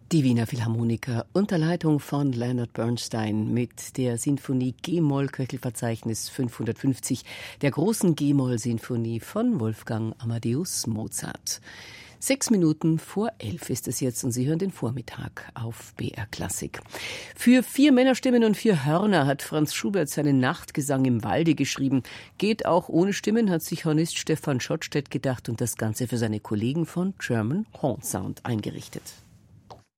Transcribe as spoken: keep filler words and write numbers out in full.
Die Wiener Philharmoniker unter Leitung von Leonard Bernstein mit der Sinfonie G-Moll-Köchelverzeichnis fünfhundertfünfzig, der großen G-Moll-Sinfonie von Wolfgang Amadeus Mozart. Sechs Minuten vor elf ist es jetzt und Sie hören den Vormittag auf B R Klassik. Für vier Männerstimmen und vier Hörner hat Franz Schubert seinen Nachtgesang im Walde geschrieben. Geht auch ohne Stimmen, hat sich Hornist Stefan Schottstedt gedacht und das Ganze für seine Kollegen von German Horn Sound eingerichtet.